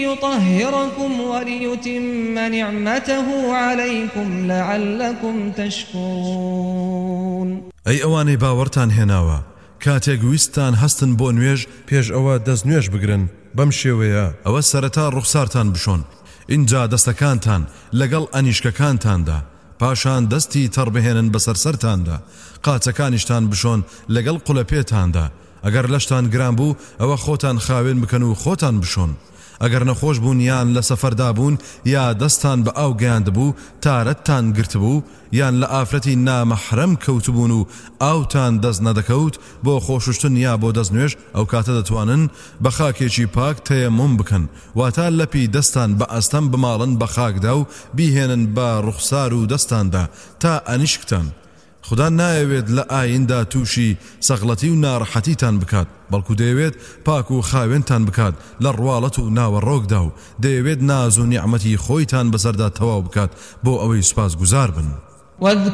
ليطهركم وليتم نعمته عليكم لعلكم تشكرون. أي أواني باورتان هناوا كاتێک ویستان هەستن بۆ نوێژ پێش ئەوە دەست نوێژ بگرن بەم شێوەیە ئەوە سەرەتا ڕوخسارتان بشۆن اینجا دەستەکانتان لەگەڵ ئەنیشکەکانتاندا پاشان دەستی تەڕ بهێنن بەسەر سەرتاندا قاچەکانیشتان بشۆن لەگەڵ قولەپێتاندا ئەگەر لەشتان گران بوو ئەوە خۆتان خاوێن بکەن و خۆتان بشۆن ئەگەر نەخۆش بوون یان لە سەفەردا بوون یا دەستان بە ئاو گەیاندبوو تارەتتان گرتبوو یان لە ئافرەتی نامەحرەم کەوتبوون و ئاوتان دەست نەدەکەوت بۆ خۆشوشتن یا بۆ دەست نوێژ ئەو کاتە دەتوانن بە خاکێکی پاک تەیەموم بکەن واتە لەپی دەستان بە ئەستەم بماڵن بە خاکدا و بیهێنن بە ڕوخسار و دەستاندا تا ئەنیشکتان خدا نایەوێت لە ئایندا تووشی سەغڵەتی و ناڕەحەتیتان بکات بەڵکو دەیەوێت پاک و خاوێنتان بکات لە ڕواڵەت و ناوەڕۆکدا و دەیەوێت ناز و نیعمەتی خۆیتان بەسەردا تەواو بکات بۆ ئەوەی سوپاس گوزار بن.